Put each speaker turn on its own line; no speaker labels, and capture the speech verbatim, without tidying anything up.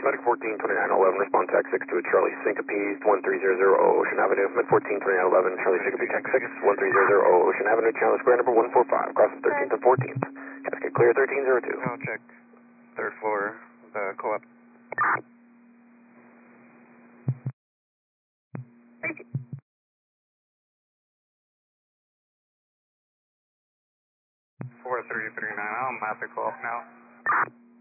Medic fourteen twenty-nine eleven, response tech six to a Charlie Syncope, one three zero zero Ocean Avenue. Med fourteen twenty-nine eleven, Charlie Syncope tech six, one three zero zero Ocean Avenue, Channel Square number one four five, crossing thirteenth and fourteenth. Cascade clear thirteen zero two.
I'll check third floor, the co-op. four three three nine, I'll map the co-op now.